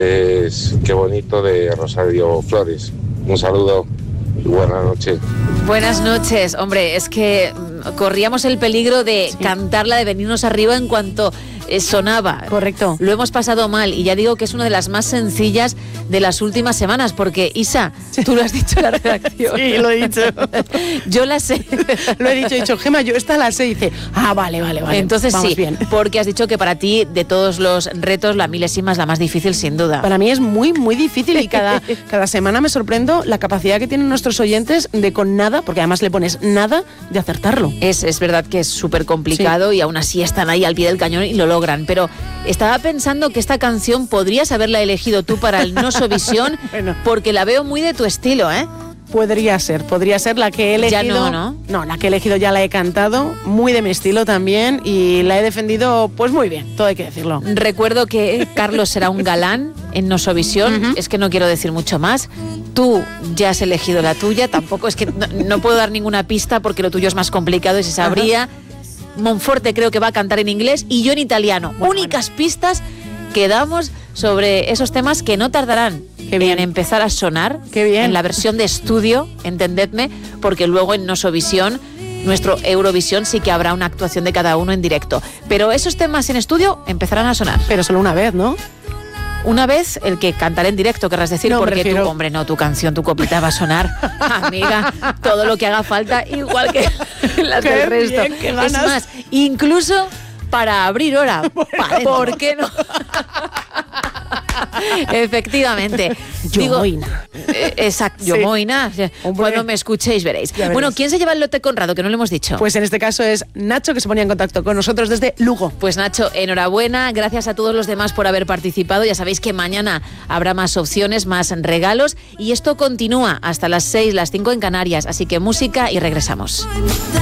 Qué bonito de Rosario Flores. Un saludo y buenas noches. Buenas noches. Hombre, es que corríamos el peligro de cantarla, de venirnos arriba en cuanto sonaba. Correcto. Lo hemos pasado mal y ya digo que es una de las más sencillas de las últimas semanas, porque Isa, tú lo has dicho en la redacción. Sí, lo he dicho. Yo la sé. Lo he dicho, Gema, yo esta la sé. Y dice, vale. Entonces vamos sí, bien. porque has dicho que para ti, de todos los retos, la milésima es la más difícil, sin duda. Para mí es muy, muy difícil y cada semana me sorprendo la capacidad que tienen nuestros oyentes de con nada, porque además le pones nada, de acertarlo. Es verdad que es súper complicado, sí. Y aún así están ahí al pie del cañón y lo logran. Pero estaba pensando que esta canción podrías haberla elegido tú para el Nosovisión, bueno, porque la veo muy de tu estilo, ¿eh? Podría ser la que he elegido. Ya no. No, la que he elegido ya la he cantado, muy de mi estilo también, y la he defendido pues muy bien, todo hay que decirlo. Recuerdo que Carlos será un galán en Nosovisión, es que no quiero decir mucho más. Tú ya has elegido la tuya, tampoco es que no puedo dar ninguna pista porque lo tuyo es más complicado y se sabría. Monforte creo que va a cantar en inglés y yo en italiano. Únicas pistas que damos sobre esos temas que no tardarán en empezar a sonar. Qué bien. En la versión de estudio, entendedme, porque luego en Nosovisión, nuestro Eurovisión, sí que habrá una actuación de cada uno en directo. Pero esos temas en estudio empezarán a sonar. Pero solo una vez, ¿no? Una vez el que cantaré en directo, querrás decir, no, porque tu canción, tu copita va a sonar, amiga, todo lo que haga falta, igual que las del resto. Bien, es más, incluso para abrir hora. Bueno. ¿Por qué no? Efectivamente. Yomoina. Exacto, Yomoina. Cuando me escuchéis veréis. Bueno, ¿quién se lleva el lote Conrado? Que no lo hemos dicho. Pues en este caso es Nacho, que se ponía en contacto con nosotros desde Lugo. Pues Nacho, enhorabuena. Gracias a todos los demás por haber participado. Ya sabéis que mañana habrá más opciones, más regalos. Y esto continúa hasta las 6, las 5 en Canarias. Así que música y regresamos.